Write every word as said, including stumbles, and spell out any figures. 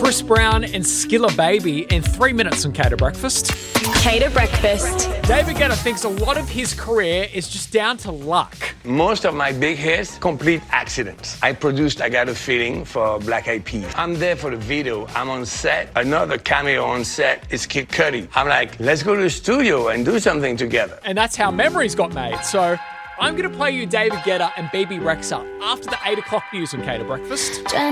Chris Brown and Skilla Baby in three minutes on Cater Breakfast. Cater Breakfast. David Guetta thinks a lot of his career is just down to luck. Most of my big hits, complete accidents. I produced I Got a Feeling for Black Eyed Peas. I'm there for the video. I'm on set. Another cameo on set is Kid Cudi. I'm like, let's go to the studio and do something together. And that's how Memories got made. So I'm going to play you David Guetta and B B Rexha after the eight o'clock news on Cater Breakfast.